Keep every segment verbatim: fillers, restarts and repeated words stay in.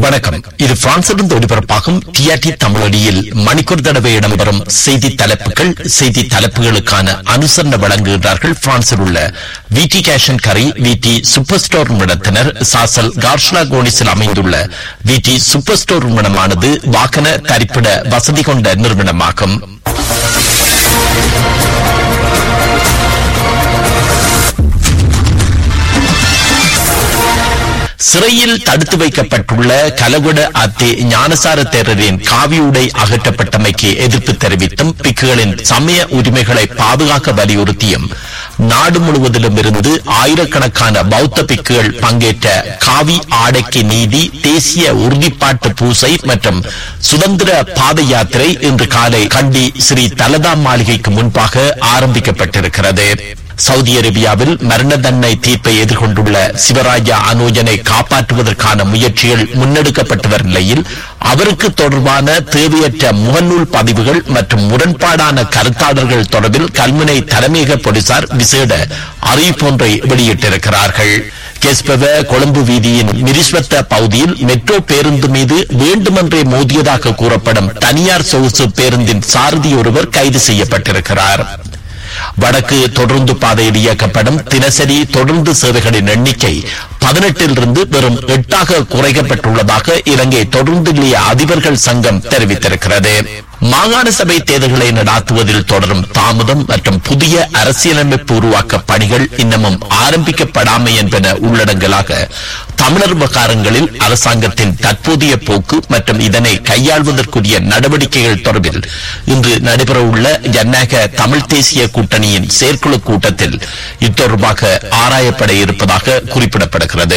வணக்கம். இது பிரான்சிலிருந்து ஒளிபரப்பாகும் டிஆர்டி தமிழொலியில் மணிக்கூர் தடவை இடம்பெறும் செய்தி தலைப்புகள். செய்தி தலைப்புகளுக்கான அனுசரணை வழங்குகிறார்கள் பிரான்சில் உள்ள விடி கேஷன் கரி விடி சூப்பர் ஸ்டோர் நிறுவனத்தினர். சாசல் கார்ஷ்லா கோனிஸில் அமைந்துள்ள விடி சூப்பர் ஸ்டோர் நிறுவனமானது வாகன தரிப்பிட வசதி கொண்ட நிறுவனமாகும். சிறையில் தடுத்து வைக்கப்பட்டுள்ள கலகுட அத்தே ஞானசார தேரரின் காவியுடை அகற்றப்பட்டமைக்கு எதிர்ப்பு தெரிவித்தும் பிக்குகளின் சமய உரிமைகளை பாதுகாக்க வலியுறுத்தியும் நாடு முழுவதிலும் இருந்து ஆயிரக்கணக்கான பௌத்த பிக்குகள் பங்கேற்ற காவி ஆடைக்கு நீதி தேசிய உறுதிப்பாட்டு பூசை மற்றும் சுதந்திர பாத யாத்திரை இன்று காலை கண்டி ஸ்ரீ தலதா மாளிகைக்கு முன்பாக ஆரம்பிக்கப்பட்டிருக்கிறது. சவுதி அரேபியாவில் மரண தண்டனை தீர்ப்பை எதிர்கொண்டுள்ள சிவராஜா அனோஜனை காப்பாற்றுவதற்கான முயற்சிகள் முன்னெடுக்கப்பட்டு வரும் நிலையில் அவருக்கு தொடர்பான தேவையற்ற முகநூல் பதிவுகள் மற்றும் முரண்பாடான கருத்தாளர்கள் தொடர்பில் கல்முனை தலைமையக போலீசார் விசேட அறிவிப்பொன்றை வெளியிட்டிருக்கிறார்கள். கெஸ்பவ கொழும்பு வீதியின் மிரிஸ்வத்த பகுதியில் மெட்ரோ பேருந்து மீது வேண்டுமென்றே மோதியதாக கூறப்படும் தனியார் சொகுசு பேருந்தின் சாரதி ஒருவர் கைது செய்யப்பட்டிருக்கிறார். வடக்கு தொடர்ந்து பாதையில் இயக்கப்படும் தினசரி தொடர்ந்து சேவைகளின் எண்ணிக்கை பதினெட்டிலிருந்து வெறும் எட்டாக குறைக்கப்பட்டுள்ளதாக இலங்கை தொடர்ந்து நிலைய அதிபர்கள் சங்கம் தெரிவித்திருக்கிறது. மாகாண சபை தேர்தல்களை நடாத்துவதில் தொடரும் தாமதம் மற்றும் புதிய அரசியலமைப்பு உருவாக்க பணிகள் இன்னமும் ஆரம்பிக்கப்படாமை என்பன உள்ளடங்கலாக தமிழர் விவகாரங்களில் அரசாங்கத்தின் தற்போதைய போக்கு மற்றும் இதனை கையாள்வதற்குரிய நடவடிக்கைகள் தொடர்பில் இன்று நடைபெறவுள்ள ஜனநாயக தமிழ் தேசிய கூட்டணியின் செயற்குழு கூட்டத்தில் இத்தொடர்பாக ஆராயப்பட இருப்பதாக குறிப்பிடப்படுகிறது.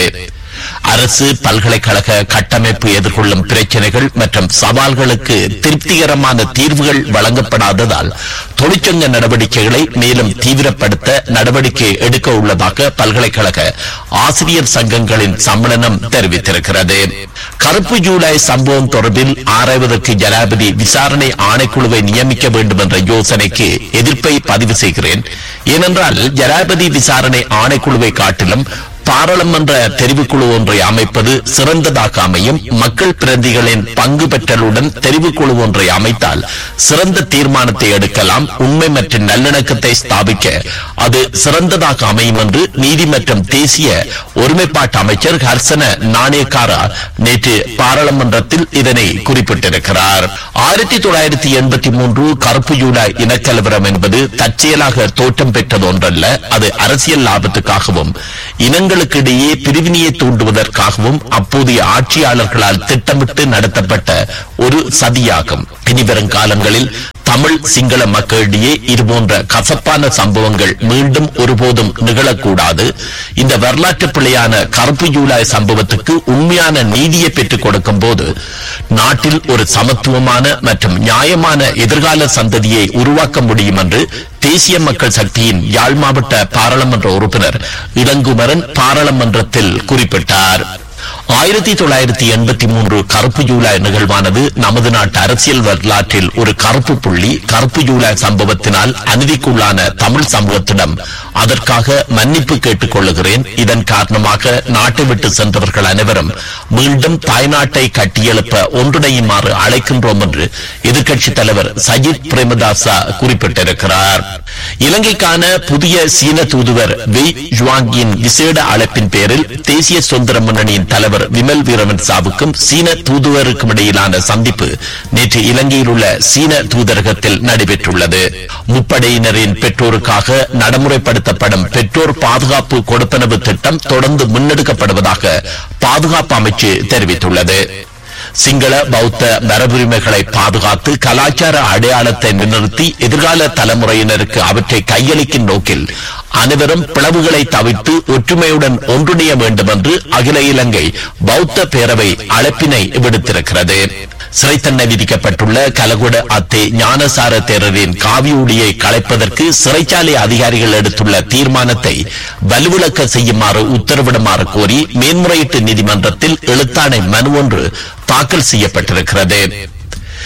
அரசு பல்கலைக்கழக கட்டமைப்பு எதிர்கொள்ளும் பிரச்சனைகள் மற்றும் சவால்களுக்கு திருப்திகரமான தீர்வுகள் வழங்கப்படாததால் தொழிற்சங்க நடவடிக்கைகளை மேலும் தீவிரப்படுத்த நடவடிக்கை எடுக்க உள்ளதாக பல்கலைக்கழக ஆசிரியர் சங்கங்களின் சம்மேளனம் தெரிவித்திருக்கிறது. கருப்பு ஜூலை சம்பவம் தொடர்பில் ஆராய்வதற்கு ஜனாதிபதி விசாரணை ஆணைக்குழுவை நியமிக்க வேண்டும் என்ற யோசனைக்கு எதிர்ப்பை பதிவு செய்கிறேன். ஏனென்றால் ஜனாதிபதி விசாரணை ஆணைக்குழுவை காட்டிலும் பாராளுமன்ற தெரிவுக்குழு ஒன்றை அமைப்பது சிறந்ததாக அமையும். மக்கள் பிரதிகளின் பங்கு பெற்றலுடன் தெரிவுக்குழு ஒன்றை அமைத்தால் சிறந்த தீர்மானத்தை எடுக்கலாம். உண்மை மற்றும் நல்லிணக்கத்தை ஸ்தாபிக்க அது சிறந்ததாக அமையும் என்று நீதி மற்றும் தேசிய ஒருமைப்பாட்டு அமைச்சர் ஹர்சன நாணயக்காரா நேற்று பாராளுமன்றத்தில் இதனை குறிப்பிட்டிருக்கிறார். ஆயிரத்தி தொள்ளாயிரத்தி எண்பத்தி மூன்று கருப்பு ஜூலை இனக்கலவரம் என்பது தற்செயலாக தோற்றம் பெற்றது ஒன்றல்ல. அது அரசியல் லாபத்துக்காகவும் இனங்கள் இடையே பிரிவினையை தூண்டுவதற்காகவும் அப்போதைய ஆட்சியாளர்களால் திட்டமிட்டு நடத்தப்பட்ட ஒரு சதியாகும். இனிவரும் காலங்களில் தமிழ் சிங்கள மக்களிடையே இதுபோன்ற கசப்பான சம்பவங்கள் மீண்டும் ஒருபோதும் நிகழக்கூடாது. இந்த வரலாற்று பிழையான கருப்பு ஜூலை சம்பவத்துக்கு உண்மையான நீதியை பெற்றுக் கொடுக்கும் போது நாட்டில் ஒரு சமத்துவமான மற்றும் நியாயமான எதிர்கால சந்ததியை உருவாக்க முடியும் என்று தேசிய மக்கள் சக்தியின் யாழ் மாவட்ட பாராளுமன்ற உறுப்பினர் இளங்குமரன் பாராளுமன்றத்தில் குறிப்பிட்டார். ஆயிரத்தி தொள்ளாயிரத்தி எண்பத்தி மூன்று கருப்பு ஜூலை நிகழ்வானது நமது நாட்டு அரசியல் வரலாற்றில் ஒரு கருப்பு புள்ளி. கருப்பு ஜூலை சம்பவத்தினால் அநீதிக்குள்ளான தமிழ் சமூகத்திடம் அதற்காக மன்னிப்பு கேட்டுக் கொள்ளுகிறேன். இதன் காரணமாக நாட்டை விட்டு சென்றவர்கள் அனைவரும் மீண்டும் தாய்நாட்டை கட்டியெழுப்ப ஒன்றிணையுமாறு அழைக்கின்றோம் என்று எதிர்க்கட்சித் தலைவர் சஜித் பிரேமதாசா குறிப்பிட்டிருக்கிறார். இலங்கைக்கான புதிய சீன தூதுவர் வெய் ஜுவாங்கின் விசேட அழைப்பின் பேரில் தேசிய சுதந்திர முன்னணியின் தலைவர் விமல் வீரவன் சாவுக்கும் சீன தூதுவருக்கும் இடையிலான சந்திப்பு நேற்று இலங்கையில் உள்ள சீன தூதரகத்தில் நடைபெற்றுள்ளது. முப்படையினரின் பெற்றோருக்காக நடைமுறைப்படுத்தப்படும் பெற்றோர் பாதுகாப்பு கொடுப்பனவு திட்டம் தொடர்ந்து முன்னெடுக்கப்படுவதாக பாதுகாப்பு அமைச்சு தெரிவித்துள்ளது. சிங்கள பௌத்த மரபுரிமைகளை பாதுகாத்து கலாச்சார அடையாளத்தை நிறுத்தி எதிர்கால தலைமுறையினருக்கு அவற்றை கையளிக்கும் நோக்கில் அனைவரும் பிளவுகளை தவிர்த்து ஒற்றுமையுடன் ஒன்றிணைய வேண்டும் என்று அகில இலங்கை பௌத்த பேரவை அழைப்பினை விடுத்திருக்கிறது. சிறை தண்டனை விதிக்கப்பட்டுள்ள கலகுட அத்தே ஞானசார தேரரின் காவியுடியை களைப்பதற்கு சிறைச்சாலை அதிகாரிகள் எடுத்துள்ள தீர்மானத்தை வலுவிழக்க செய்யுமாறு உத்தரவிடுமாறு கோரி மேன்முறையீட்டு நீதிமன்றத்தில் எழுத்தாணை மனு ஒன்று தாக்கல் செய்யப்பட்டிருக்கிறது.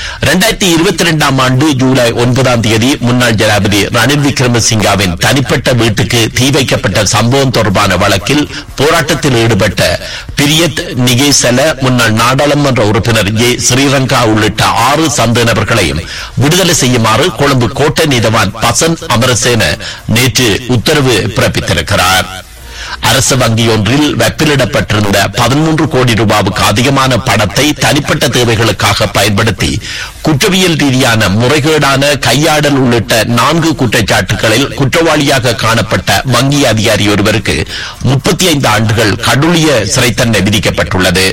இரண்டாயிரத்தி இருபத்தி இரண்டாம் ஆண்டு ஜூலை ஒன்பதாம் தேதி முன்னாள் ஜனாதிபதி ரணில் விக்ரமசிங்காவின் தனிப்பட்ட வீட்டுக்கு தீ வைக்கப்பட்ட சம்பவம் தொடர்பான வழக்கில் போராட்டத்தில் ஈடுபட்ட பிரியத் நிகேசல முன்னாள் நாடாளுமன்ற உறுப்பினர் ஜே ஸ்ரீரங்கா உள்ளிட்ட ஆறு சந்தேக நபர்களையும் விடுதலை செய்யுமாறு கொழும்பு கோட்டை நீதவான் பசந்த் அமரசேன நேற்று உத்தரவு பிறப்பித்திருக்கிறார். அரசு வங்கி ஒன்றில் வெப்பிலிடப்பட்டிருந்த பதிமூன்று கோடி ரூபாவுக்கு அதிகமான பணத்தை தனிப்பட்ட தேவைகளுக்காக பயன்படுத்தி குற்றவியல் ரீதியான முறைகேடான கையாடல் உள்ளிட்ட நான்கு குற்றச்சாட்டுகளில் குற்றவாளியாக காணப்பட்ட வங்கி அதிகாரி ஒருவருக்கு முப்பத்தி ஐந்து ஆண்டுகள் கடூழிய சிறை தண்டனை விதிக்கப்பட்டுள்ளது.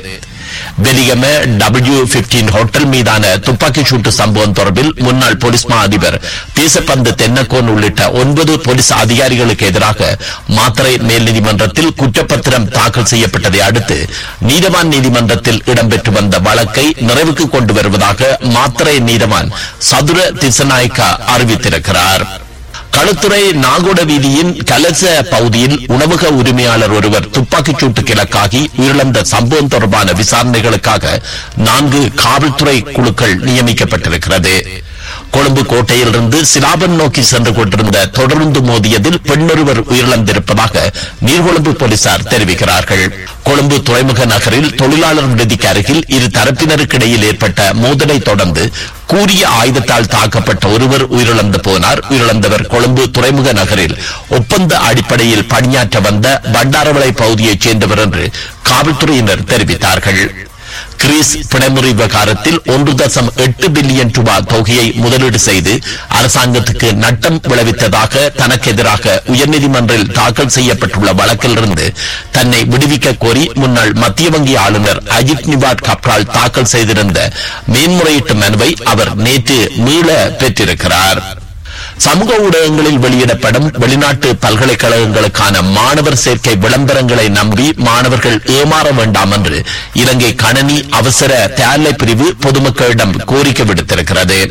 வெலிகம டபிள்யூ பதினைந்து ஹோட்டல் மீதான துப்பாக்கி சூட்டு சம்பவம் தொடர்பில் முன்னாள் போலீஸ் மா அதிபர் தேசப்பந்து தென்னக்கோன் உள்ளிட்ட ஒன்பது போலீஸ் அதிகாரிகளுக்கு எதிராக மாத்தறை மேல் நீதிமன்றத்தில் குற்றப்பத்திரம் தாக்கல் செய்யப்பட்டதை அடுத்து நீதவான் நீதிமன்றத்தில் இடம்பெற்று வந்த வழக்கை நிறைவுக்கு கொண்டு வருவதாக மாத்தறை நீதவான் சதுர திசநாயக்கா அறிவித்திருக்கிறார். களுத்துறை நாகோட வீதியின் கலச பகுதியில் உணவக உரிமையாளர் ஒருவர் துப்பாக்கிச் சூட்டுக்கு இலக்காகி உயிரிழந்த சம்பவம் தொடர்பான விசாரணைகளுக்காக நான்கு காவல்துறை குழுக்கள் நியமிக்கப்பட்டிருக்கிறது. கொழும்பு கோட்டையிலிருந்து சிலாபன் நோக்கி சென்று கொண்டிருந்த தொடர்ந்து மோதியதில் பெண்ணொருவர் உயிரிழந்திருப்பதாக நீர்கொழும்பு போலீசார் தெரிவிக்கிறார்கள். கொழும்பு துறைமுக நகரில் தொழிலாளர் விடுதிக்கு அருகில் இரு தரப்பினருக்கு இடையில் ஏற்பட்ட மோதலை தொடர்ந்து கூறிய ஆயுதத்தால் தாக்கப்பட்ட ஒருவர் உயிரிழந்து போனார். உயிரிழந்தவர் கொழும்பு துறைமுக நகரில் ஒப்பந்த அடிப்படையில் பணியாற்ற வந்த பண்டாரவளை பகுதியைச் சேர்ந்தவர் என்று காவல்துறையினர் தெரிவித்தார்கள். கிரீஸ் பிணைமுறை விவகாரத்தில் ஒன்று தசம் எட்டு பில்லியன் ரூபாய் தொகையை முதலீடு செய்து அரசாங்கத்துக்கு நட்டம் விளைவித்ததாக தனக்கு எதிராக உயர்நீதிமன்றில் தாக்கல் செய்யப்பட்டுள்ள வழக்கிலிருந்து தன்னை விடுவிக்க கோரி முன்னாள் மத்திய வங்கி ஆளுநர் அஜித் நிவாட் கப்ரால் தாக்கல் செய்திருந்த மேன்முறையீட்டு மனுவை அவர் நேற்று மீள பெற்றிருக்கிறார். சமூக ஊடகங்களில் வெளியிடப்படும் வெளிநாட்டு பல்கலைக்கழகங்களுக்கான மாணவர் சேர்க்கை விளம்பரங்களை நம்பி மாணவர்கள் ஏமாற வேண்டாம் என்று இலங்கை கணனி அவசர தயார்நிலை பிரிவு பொதுமக்களிடம் கோரிக்கை விடுத்திருக்கிறது.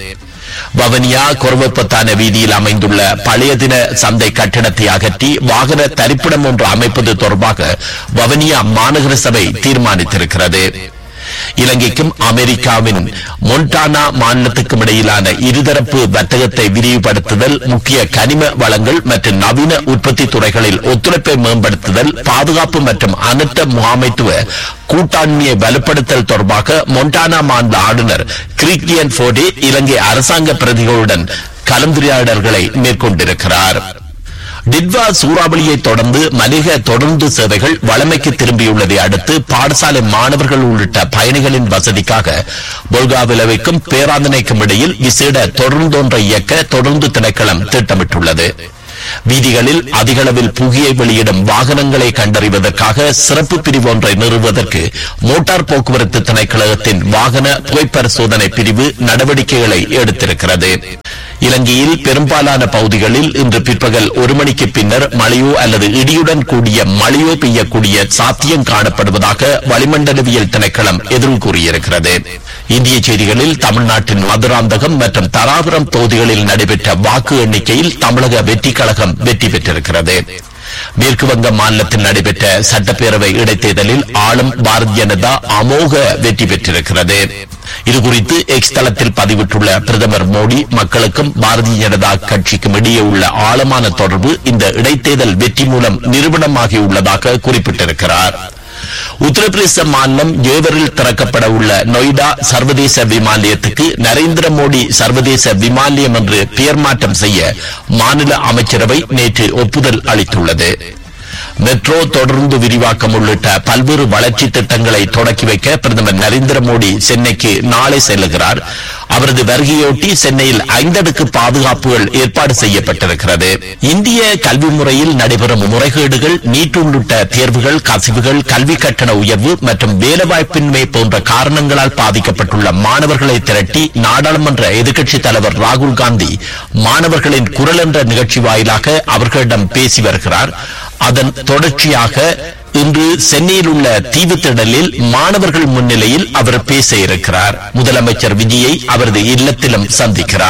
வவனியா கொரவப்பத்தான வீதியில் அமைந்துள்ள பழைய தின சந்தை கட்டிடத்தை அகற்றி வாகன தரிப்பிடம் ஒன்று அமைப்பது தொடர்பாக வவனியா மாநகர சபை தீர்மானித்திருக்கிறது. இலங்கைக்கும் அமெரிக்காவின் மொன்டானா மாநிலத்துக்கும் இடையிலான இருதரப்பு வர்த்தகத்தை விரிவுபடுத்துதல், முக்கிய கனிம வளங்கள் மற்றும் நவீன உற்பத்தி துறைகளில் ஒத்துழைப்பை மேம்படுத்துதல், பாதுகாப்பு மற்றும் அனர்த்த முகாமைத்துவ கூட்டாண்மையை வலுப்படுத்தல் தொடர்பாக மொன்டானா மாநில ஆளுநர் கிறிஸ்டியன் போர்டே இலங்கை அரசாங்க பிரதிகளுடன் கலந்துரையாடல்களை மேற்கொண்டிருக்கிறார். டிட்வா சூறாவளியை தொடர்ந்து மலிக தொடர்ந்து சேவைகள் வழமைக்கு திரும்பியுள்ளதை அடுத்து பாடசாலை மாணவர்கள் உள்ளிட்ட பயணிகளின் வசதிக்காக பொல்காவிலவைக்கும் பேராதனைக்கும் இடையில் விசேட தொடர்ந்தொன்றை இயக்க தொடர்ந்து திணைக்களம் திட்டமிட்டுள்ளது. வீதிகளில் அதிகளவில் புகையை வெளியிடும் வாகனங்களை கண்டறிவதற்காக சிறப்பு பிரிவு ஒன்றை நிறுவுவதற்கு மோட்டார் போக்குவரத்து திணைக்களத்தின் வாகன புகைப்பரிசோதனை பிரிவு நடவடிக்கைகளை எடுத்திருக்கிறது. இலங்கையில் பெரும்பாலான பகுதிகளில் இன்று பிற்பகல் ஒரு மணிக்கு பின்னர் மழையோ அல்லது இடியுடன் கூடிய மழையோ பெய்யக்கூடிய சாத்தியம் காணப்படுவதாக வளிமண்டலவியல் திணைக்களம் எதிர்வு கூறியிருக்கிறது. இந்திய செய்திகளில் தமிழ்நாட்டின் மதுராந்தகம் மற்றும் தராபுரம் தொகுதிகளில் நடைபெற்ற வாக்கு எண்ணிக்கையில் தமிழக வெற்றி கழகம் வெற்றி பெற்றிருக்கிறது. மேற்கு வங்க மாநிலத்தில் நடைபெற்ற சட்டப்பேரவை இடைத்தேர்தலில் ஆளும் பாரதிய ஜனதா அமோக வெற்றி பெற்றிருக்கிறது. இதுகுறித்து எக்ஸ் தளத்தில் பதிவிட்டுள்ள பிரதமர் மோடி, மக்களுக்கும் பாரதிய ஜனதா கட்சிக்கும் இடையே உள்ள ஆழமான தொடர்பு இந்த இடைத்தேர்தல் வெற்றி மூலம் நிரூபணமாகியுள்ளதாக குறிப்பிட்டிருக்கிறார். உத்தரப்பிரதேச மாநிலம் ஜேவரில் திறக்கப்பட உள்ள நொய்டா சர்வதேச விமான நிலையத்துக்கு நரேந்திர மோடி சர்வதேச விமான நிலையம் என்று பெயர் மாற்றம் செய்ய மாநில அமைச்சரவை நேற்று ஒப்புதல் அளித்துள்ளது. மெட்ரோ தொடர்ந்து விரிவாக்கம் உள்ளிட்ட பல்வேறு வளர்ச்சி திட்டங்களை தொடக்கி வைக்க பிரதமர் நரேந்திர மோடி சென்னைக்கு நாளை செல்லுகிறார். அவரது வருகையொட்டி சென்னையில் ஐந்தடுக்கு பாதுகாப்புகள் ஏற்பாடு செய்யப்பட்டிருக்கிறது. இந்திய கல்வி முறையில் நடைபெறும் முறைகேடுகள், நீட் உள்ளிட்ட தேர்வுகள், கசிவுகள், கல்வி கட்டண உயர்வு மற்றும் வேலைவாய்ப்பின்மை போன்ற காரணங்களால் பாதிக்கப்பட்டுள்ள மாணவர்களை திரட்டி நாடாளுமன்ற எதிர்க்கட்சித் தலைவர் ராகுல் காந்தி மாணவர்களின் குரல் என்ற நிகழ்ச்சி வாயிலாக அவர்களிடம் பேசி வருகிறார். அதன் தொடர்ச்சியாக இன்று சென்னையில் உள்ள தீவு திடலில் மாணவர்கள் முன்னிலையில் அவர் பேச இருக்கிறார். முதலமைச்சர் விஜயை அவரது இல்லத்திலும் சந்திக்கிறார்.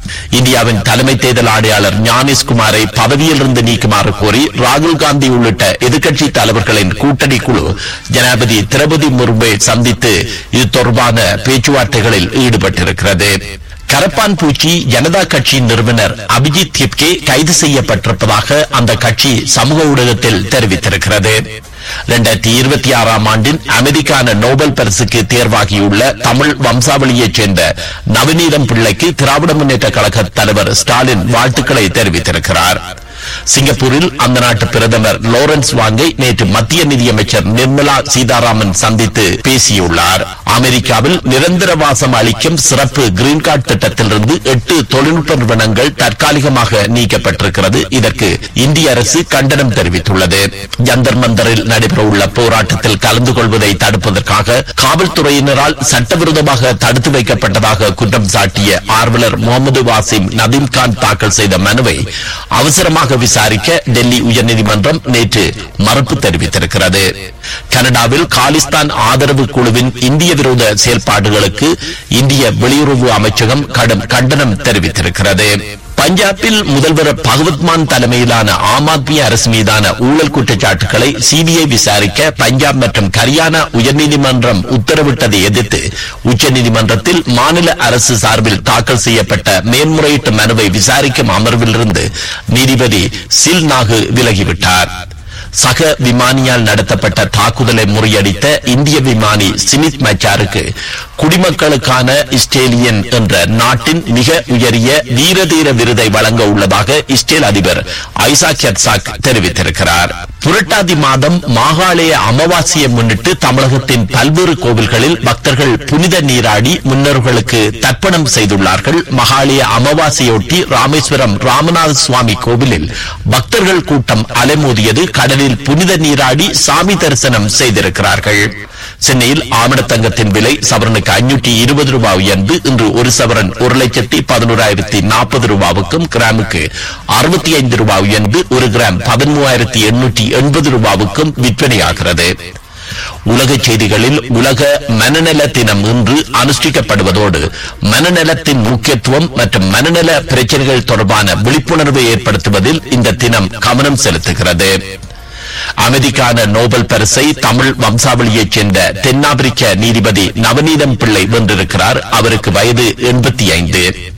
இந்தியாவின் தலைமை தேர்தல் ஆணையாளர் ஞானேஷ்குமாரை பதவியிலிருந்து நீக்குமாறு கோரி ராகுல் காந்தி உள்ளிட்ட எதிர்க்கட்சி தலைவர்களின் கூட்டணி குழு ஜனாதிபதி திரௌபதி முர்முவை சந்தித்து இது தொடர்பான பேச்சுவார்த்தைகளில் ஈடுபட்டிருக்கிறது. கரப்பான் பூச்சி ஜனதா கட்சியின் நிறுவனர் அபிஜித் திப்கே கைது செய்யப்பட்டிருப்பதாக அந்த கட்சி சமூக ஊடகத்தில் தெரிவித்திருக்கிறது. இரண்டாயிரத்தி இருபத்தி ஆறாம் ஆண்டின் அமைதிக்கான நோபல் பரிசுக்கு தேர்வாகியுள்ள தமிழ் வம்சாவளியைச் சேர்ந்த நவநீதம் பிள்ளைக்கு திராவிட முன்னேற்ற கழக தலைவர் ஸ்டாலின் வாழ்த்துக்களை தெரிவித்திருக்கிறார். சிங்கப்பூரில் அந்த நாட்டு பிரதமர் லாரன்ஸ் வாங்கை நேற்று மத்திய நிதியமைச்சர் நிர்மலா சீதாராமன் சந்தித்து பேசியுள்ளார். அமெரிக்காவில் நிரந்தர வாசம் அளிக்கும் சிறப்பு கிரீன் கார்டு திட்டத்திலிருந்து எட்டு தொழில்நுட்ப நிறுவனங்கள் தற்காலிகமாக நீக்கப்பட்டிருக்கிறது. இதற்கு இந்திய அரசு கண்டனம் தெரிவித்துள்ளது. ஜந்தர் மந்தரில் நடைபெறவுள்ள போராட்டத்தில் கலந்து கொள்வதை தடுப்பதற்காக காவல்துறையினரால் சட்டவிரோதமாக தடுத்து வைக்கப்பட்டதாக குற்றம் சாட்டிய ஆர்வலர் முகமது வாசிம் நதீம்கான் தாக்கல் செய்த மனுவை அவசரமாக விசாரிக்க டெல்லி உயர்நீதிமன்றம் நேற்று மறுப்பு தெரிவித்திருக்கிறது. கனடாவில் காலிஸ்தான் ஆதரவு குழுவின் இந்திய விரோத செயல்பாடுகளுக்கு இந்திய வெளியுறவு அமைச்சகம் கடும் கண்டனம் தெரிவித்திருக்கிறது. பஞ்சாபில் முதல்வர் பகவத்மான் தலைமையிலான ஆம் ஆத்மி அரசு மீதான ஊழல் குற்றச்சாட்டுகளை சிபிஐ விசாரிக்க பஞ்சாப் மற்றும் ஹரியானா உயர்நீதிமன்றம் உத்தரவிட்டதை எதிர்த்து உச்சநீதிமன்றத்தில் மாநில அரசு சார்பில் தாக்கல் செய்யப்பட்ட மேன்முறையீட்டு மனுவை விசாரிக்கும் அமர்விலிருந்து நீதிபதி சில் நாகு விலகிவிட்டார். சக விமானியால் நடத்தப்பட்ட தாக்குதலை முறியடித்த இந்திய விமானி சிமித் மச்சாருக்கு குடிமக்களுக்கான இஸ்ரேலியன் என்ற நாட்டின் மிக உயரிய வீரதீர விருதை வழங்க உள்ளதாக இஸ்ரேல் அதிபர் ஐசாக் ஹெர்சாக் தெரிவித்திருக்கிறார். புரட்டாதி மாதம் மாகாளய அமாவாசையை முன்னிட்டு தமிழகத்தின் பல்வேறு கோவில்களில் பக்தர்கள் புனித நீராடி முன்னோர்களுக்கு தர்ப்பணம் செய்துள்ளார்கள். மகாலய அமாவாசையொட்டி ராமேஸ்வரம் ராமநாத சுவாமி கோவிலில் பக்தர்கள் கூட்டம் அலைமோதியது. கடலில் புனித நீராடி சாமி தரிசனம் செய்திருக்கிறார்கள். சென்னையில் ஆமணத்தங்கத்தின் விலை சவரனுக்கு ஐநூற்றி இருபது ரூபாய் உயர்ந்து இன்று ஒரு சவரன் ஒரு லட்சத்தி பதினோராயிரத்தி நாற்பது ரூபாவுக்கும் கிராமுக்கு அறுபத்தி ஐந்து ரூபாய் உயர்ந்து ஒரு கிராம் பதிமூவாயிரத்தி எண்ணூற்றி எண்பது ரூபாவுக்கும் விற்பனையாகிறது. உலக செய்திகளில் உலக மனநல தினம் இன்று அனுஷ்டிக்கப்படுவதோடு மனநலத்தின் முக்கியத்துவம் மற்றும் மனநல பிரச்சனைகள் தொடர்பான விழிப்புணர்வை ஏற்படுத்துவதில் இந்த தினம் கவனம் செலுத்துகிறது. அமைதிக்கான நோபல் பரிசை தமிழ் வம்சாவளியைச் சேர்ந்த தென்னாப்பிரிக்க நீதிபதி நவநீதம் பிள்ளை வென்றிருக்கிறார். அவருக்கு வயது எண்பத்தி ஐந்து.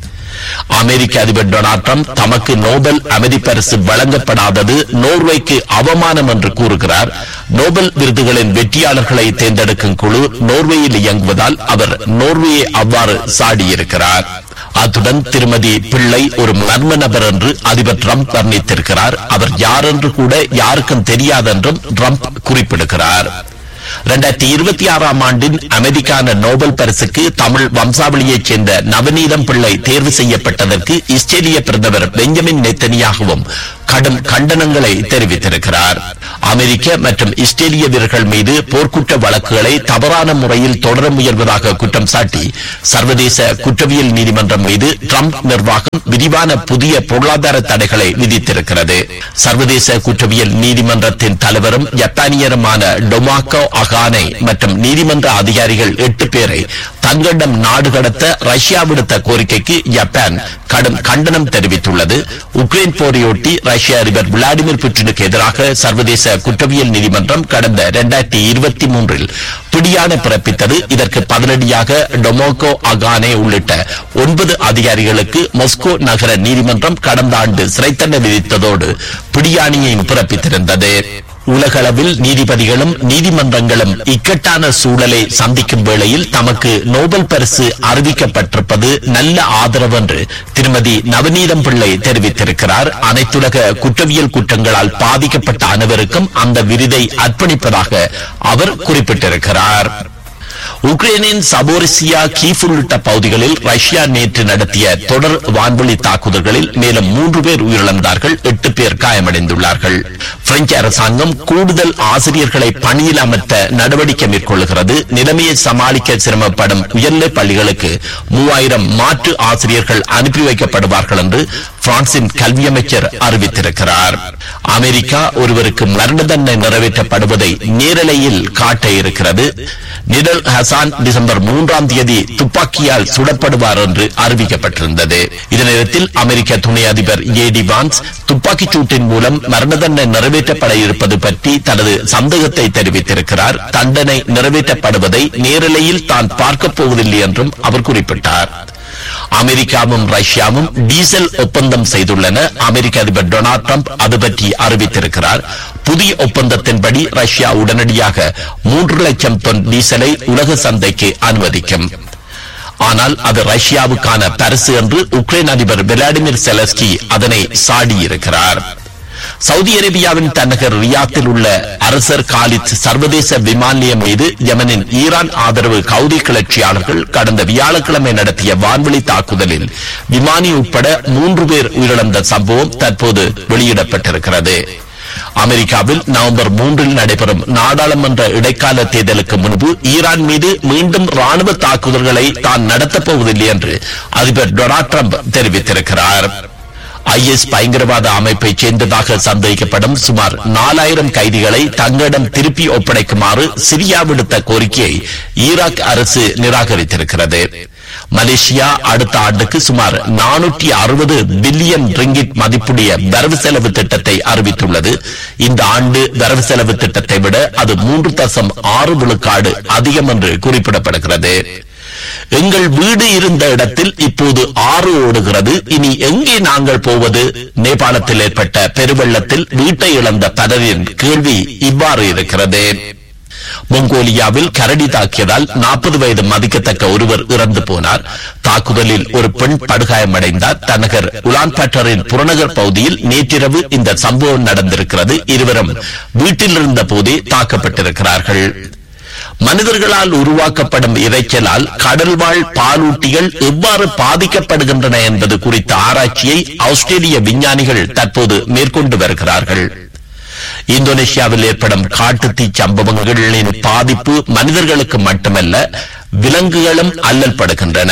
அமெரிக்க அதிபர் டொனால்ட் ட்ரம்ப் தமக்கு நோபல் அமைதி பரிசு வழங்கப்படாதது நோர்வேக்கு அவமானம் என்று கூறுகிறார். நோபல் விருதுகளின் வெற்றியாளர்களை தேர்ந்தெடுக்கும் குழு நோர்வேயில் இயங்குவதால் அவர் நோர்வேயை அவ்வாறு சாடியிருக்கிறார். அத்துடன் திருமதி பிள்ளை ஒரு மர்ம நபர் என்று அதிபர் ட்ரம்ப் வர்ணித்திருக்கிறார். அவர் யார் என்று கூட யாருக்கும் தெரியாதென்றும் ட்ரம்ப் குறிப்பிடுகிறார். இரண்டாயிரத்தி இருபத்தி ஆறாம் ஆண்டின் அமைதிக்கான நோபல் பரிசுக்கு தமிழ் வம்சாவளியைச் சேர்ந்த நவநீதம் பிள்ளை தேர்வு செய்யப்பட்டதற்கு இஸ்ரேலிய பிரதமர் பெஞ்சமின் நெத்தனியாகவும் கடும் கண்டனங்களை தெரிவித்திருக்கிறார். அமெரிக்க மற்றும் இஸ்ரேலிய வீரர்கள் மீது போர்க்குற்ற வழக்குகளை தவறான முறையில் தொடர முயல்வதாக குற்றம் சாட்டி சர்வதேச குற்றவியல் நீதிமன்றம் மீது ட்ரம்ப் நிர்வாகம் விரிவான புதிய பொருளாதார தடைகளை விதித்திருக்கிறது. சர்வதேச குற்றவியல் நீதிமன்றத்தின் தலைவரும் ஜப்பானியருமான டொமாக்கோ அகானே மற்றும் நீதிமன்ற அதிகாரிகள் எட்டு பேரை தங்களிடம் நாடு கடத்த ரஷ்யா விடுத்த கோரிக்கைக்கு ஜப்பான் கடும் கண்டனம் தெரிவித்துள்ளது. உக்ரைன் போரையொட்டி ரஷ்ய அதிபர் விளாடிமிர் புட்டினுக்கு எதிராக சர்வதேச குற்றவியல் நீதிமன்றம் கடந்த இரண்டாயிரத்தி இருபத்தி மூன்றில் பிடியாணை பிறப்பித்தது. இதற்கு பதிலடியாக டொமோகோ அகானே உள்ளிட்ட ஒன்பது அதிகாரிகளுக்கு மாஸ்கோ நகர நீதிமன்றம் கடந்த ஆண்டு சிறை தண்டனை விதித்ததோடு பிடியாணையையும் பிறப்பித்திருந்தது. உலகளவில் நீதிபதிகளும் நீதிமன்றங்களும் இக்கட்டான சூழலை சந்திக்கும் வேளையில் தமக்கு நோபல் பரிசு அறிவிக்கப்பட்டிருப்பது நல்ல ஆதரவு என்று திருமதி நவநீதம் பிள்ளை தெரிவித்திருக்கிறார். அனைத்துலக குற்றவியல் குற்றங்களால் பாதிக்கப்பட்ட அனைவருக்கும் அந்த விருதை அர்ப்பணிப்பதாக அவர் குறிப்பிட்டிருக்கிறார். உக்ரைனின் சபோரிசியா கீவ் உள்ளிட்ட பகுதிகளில் ரஷ்யா நேற்று நடத்திய தொடர் வான்வழி தாக்குதல்களில் மேலும் மூன்று பேர் உயிரிழந்தார்கள், எட்டு பேர் காயமடைந்துள்ளார்கள். பிரெஞ்சு அரசாங்கம் கூடுதல் ஆசிரியர்களை பணியில் அமர்த்த நடவடிக்கை மேற்கொள்கிறது. நிலைமையை சமாளிக்க சிரமப்படும் உயர்நிலை பள்ளிகளுக்கு மூவாயிரம் மாற்று ஆசிரியர்கள் அனுப்பி வைக்கப்படுவார்கள் என்று பிரான்சின் கல்வி அமைச்சர் அறிவித்திருக்கிறார். அமெரிக்கா ஒருவருக்கு மரண தண்டனை நிறைவேற்றப்படுவதை நேரலையில் காட்ட இருக்கிறது. நிடல் ஹசான் டிசம்பர் மூன்றாம் தேதி துப்பாக்கியால் சுடப்படுவார் என்று அறிவிக்கப்பட்டிருந்தது. இதே நேரத்தில் அமெரிக்க துணை அதிபர் ஏ டி வான்ஸ் துப்பாக்கிச் சூட்டின் மூலம் மரண தண்டனை நிறைவேற்றப்பட இருப்பது பற்றி தனது சந்தேகத்தை தெரிவித்திருக்கிறார். தண்டனை நிறைவேற்றப்படுவதை நேரலையில் தான் பார்க்கப் போவதில்லை என்றும் அவர் குறிப்பிட்டார். அமெரிக்காவும் ரஷ்யாவும் டீசல் ஒப்பந்தம் செய்துள்ளன. அமெரிக்க அதிபர் டொனால்ட் ட்ரம்ப் அது பற்றி அறிவித்திருக்கிறார். புதிய ஒப்பந்தத்தின்படி ரஷ்யா உடனடியாக மூன்று லட்சம் தொன் டீசலை உலக சந்தைக்கு அனுமதிக்கும். ஆனால் அது ரஷ்யாவுக்கான பரிசு என்று உக்ரைன் அதிபர் விளாடிமிர் செலஸ்கி அதனை சாடியிருக்கிறார். சவுதி அரேபியாவின் தலைநகர் ரியாத்தில் உள்ள அரசர் காலித் சர்வதேச விமான நிலையம் மீது யமனின் ஈரான் ஆதரவு கவுதி கிளர்ச்சியாளர்கள் கடந்த வியாழக்கிழமை நடத்திய வான்வெளி தாக்குதலில் விமானி உட்பட மூன்று பேர் உயிரிழந்த சம்பவம் தற்போது வெளியிடப்பட்டிருக்கிறது. அமெரிக்காவில் நவம்பர் மூன்றில் நடைபெறும் நாடாளுமன்ற இடைக்கால தேர்தலுக்கு முன்பு ஈரான் மீது மீண்டும் ராணுவ தாக்குதல்களை தான் நடத்தப் போவதில்லை என்று அதிபர் டொனால்ட் ட்ரம்ப் தெரிவித்திருக்கிறார். ஐ எஸ் பயங்கரவாத அமைப்பை சேர்ந்ததாக சந்தேகிக்கப்படும் சுமார் நாலாயிரம் கைதிகளை தங்களிடம் திருப்பி ஒப்படைக்குமாறு சிரியா விடுத்த கோரிக்கையை ஈராக் அரசு நிராகரித்திருக்கிறது. மலேசியா அடுத்த ஆண்டுக்கு சுமார் நானூற்றி அறுபது பில்லியன் ரிங்கிட் மதிப்புடைய வரவு செலவு திட்டத்தை அறிவித்துள்ளது. இந்த ஆண்டு வரவு செலவு திட்டத்தை விட அது மூன்று தசம் ஆறு விழுக்காடு அதிகம் என்று குறிப்பிடப்படுகிறது. எங்கள் வீடு இருந்த இடத்தில் இப்போது ஆறு ஓடுகிறது, இனி எங்கே நாங்கள் போவது? நேபாளத்தில் ஏற்பட்ட பெருவெள்ளத்தில் வீட்டை இழந்த பலரின் கேள்வி இவ்வாறு இருக்கிறது. மங்கோலியாவில் கரடி தாக்கியதால் நாற்பது வயது மதிக்கத்தக்க ஒருவர் இறந்து போனார். தாக்குதலில் ஒரு பெண் படுகாயமடைந்தார். தலைநகர் உலான்பட்டரின் புறநகர் பகுதியில் நேற்றிரவு இந்த சம்பவம் நடந்திருக்கிறது. இருவரும் வீட்டில் இருந்த போதே தாக்கப்பட்டிருக்கிறார்கள். மனிதர்களால் உருவாக்கப்படும் இரைச்சலால் கடல்வாழ் பாலூட்டிகள் எவ்வாறு பாதிக்கப்படுகின்றன என்பது குறித்த ஆராய்ச்சியை ஆஸ்திரேலிய விஞ்ஞானிகள் தற்போது மேற்கொண்டு வருகிறார்கள். இந்தோனேஷியாவில் ஏற்படும் காட்டுத்தீ சம்பவங்களின் பாதிப்பு மனிதர்களுக்கு மட்டுமல்ல, விலங்குகளும் அல்லல் படுகின்றன.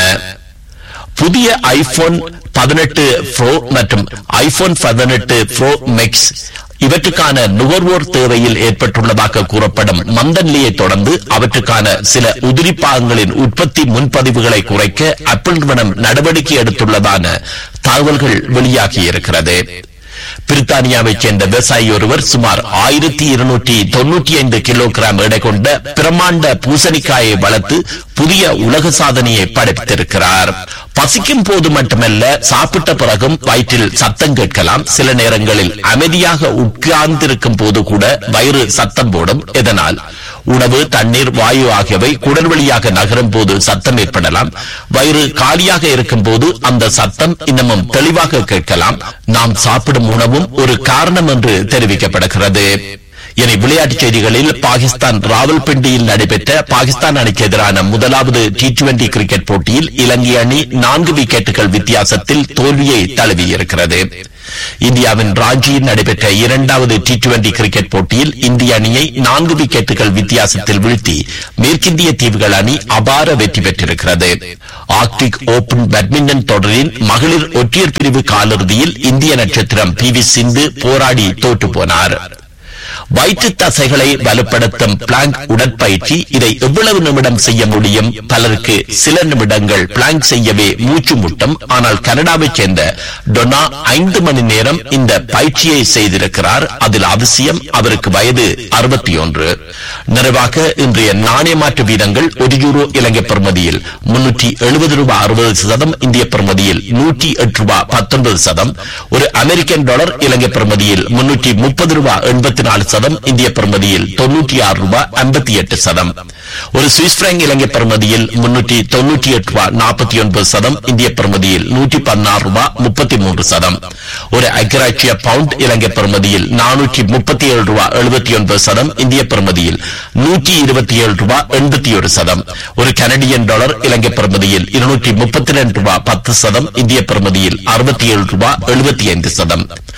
புதிய ஐபோன் பதினெட்டு ப்ரோ மற்றும் ஐபோன் பதினெட்டு ப்ரோ மேக்ஸ் இவற்றுக்கான நுகர்வோர் தேவையில் ஏற்பட்டுள்ளதாக கூறப்படும் மந்த நிலையை தொடர்ந்து அவற்றுக்கான சில உதிரி பாகங்களின் உற்பத்தி முன்பதிவுகளை குறைக்க ஆப்பிள் நிறுவனம் நடவடிக்கை எடுத்துள்ளதான தகவல்கள் வெளியாகியிருக்கிறது. பிரித்தானியாவைச் சேர்ந்த விவசாயி ஒருவர் சுமார் ஆயிரத்தி இருநூற்றி தொன்னூற்றி ஐந்து கிலோகிராம் எடை கொண்ட பிரமாண்ட பூசணிக்காயை வளர்த்து புதிய உலக சாதனையை படைத்திருக்கிறார். பசிக்கும் போது மட்டுமல்ல, சாப்பிட்ட பிறகும் வயிற்றில் சத்தம் கேட்கலாம். சில நேரங்களில் அமைதியாக உட்கார்ந்திருக்கும் போது கூட வயிறு சத்தம் போடும். இதனால் உணவு, தண்ணீர், வாயு ஆகியவை குடல் வழியாக நகரும் போது சத்தம் ஏற்படலாம். வயிறு காலியாக இருக்கும் போது அந்த சத்தம் இன்னமும் தெளிவாக கேட்கலாம். நாம் சாப்பிடும் உணவும் ஒரு காரணம் என்று தெரிவிக்கப்படுகிறது. இனி விளையாட்டுச் செய்திகளில் பாகிஸ்தான் ராவல்பிண்டியில் நடைபெற்ற பாகிஸ்தான் அணிக்கு எதிரான முதலாவது டி டுவெண்டி கிரிக்கெட் போட்டியில் இலங்கை அணி நான்கு விக்கெட்டுகள் வித்தியாசத்தில் தோல்வியை தழுவியிருக்கிறது. இந்தியாவின் ராஞ்சியில் நடைபெற்ற இரண்டாவது டி டுவெண்டி கிரிக்கெட் போட்டியில் இந்திய அணியை நான்கு விக்கெட்டுகள் வித்தியாசத்தில் வீழ்த்தி மேற்கிந்திய தீவுகள் அணி அபார வெற்றி பெற்றிருக்கிறது. ஆர்க்டிக் ஓபன் பேட்மிண்டன் தொடரின் மகளிர் ஒற்றையர் பிரிவு காலிறுதியில் இந்திய நட்சத்திரம் பி வி சிந்து போராடி தோற்று போனார். வயிற்று தசைகளை வலுப்படுத்தும் பிளாங்க் உடற்பயிற்சி, இதை எவ்வளவு நிமிடம் செய்ய முடியும்? பலருக்கு சில நிமிடங்கள் பிளாங்க் செய்யவே மூச்சு முட்டும். ஆனால் கனடாவைச் சேர்ந்த டொனா ஐந்து மணி நேரம் இந்த பயிற்சியை செய்திருக்கிறார். அதில் அவசியம் அவருக்கு வயது அறுபத்தி ஒன்று. நிறைவாக இன்றைய நாணய மாற்று வீதங்கள்: ஒரு யூரோ இலங்கை பெறுமதியில் முன்னூற்றி எழுபது ரூபாய் அறுபது சதம், இந்திய பெறுமதியில் நூற்றி எட்டு ரூபாய் பத்தொன்பது சதம். ஒரு அமெரிக்கன் டாலர் இலங்கை பெறுமதியில் முன்னூற்றி முப்பது ரூபாய் எண்பத்தி நாலு சதம், இந்திய பெறுமதியில் தொன்னூற்றி ஆறு ரூபாய் ஐம்பத்தி எட்டு சதம். ஒரு சுவிஸ் பிராங்க் இலங்கை பெறுமதியில் முன்னூற்றி தொன்னூற்றி எட்டு ரூபாய் நாற்பத்தி ஒன்பது சதம், இந்திய பெறுமதியில் நூற்றி பதினாறு ரூபாய் முப்பத்தி மூன்று சதம். ஒரு ஐக்கிய பவுண்ட் இலங்கை பெறுமதியில் நானூற்றி முப்பத்தி ஏழு ரூபாய் எழுபத்தி ஒன்பது சதம், இந்திய பெறுமதியில் நூற்றி இருபத்தி ஏழு ரூபாய் எண்பத்தி ஒரு சதம். ஒரு கனடியன் டாலர் இலங்கை பெறுமதியில் இருநூற்றி முப்பத்தி ரெண்டு ரூபாய் பத்து சதம், இந்திய பெறுமதியில் அறுபத்தி ஏழு ரூபாய் எழுபத்தி ஐந்து சதம்.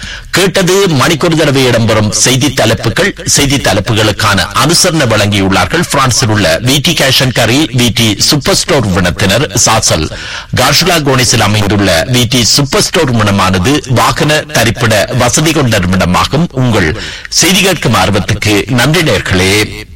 கேட்டது மணிக்கொரு தடவை இடம்பெறும் செய்தி தலைப்புகள். செய்தி தலைப்புகளுக்கான அனுசரணை வழங்கியுள்ளார்கள் பிரான்சில் உள்ள விடி கேஷ் அண்ட் கரி விடி சூப்பர் ஸ்டோர் நிறுவனத்தினர். சாசல் கார்ஷுலா கோனிஸில் அமைந்துள்ள விடி சூப்பர் ஸ்டோர் நிறுவனமானது வாகன தரிப்பிட வசதி கொண்ட நிறுவனமாகும். உங்கள் செய்தி கேட்கும் ஆர்வத்துக்கு நன்றி நேயர்களே.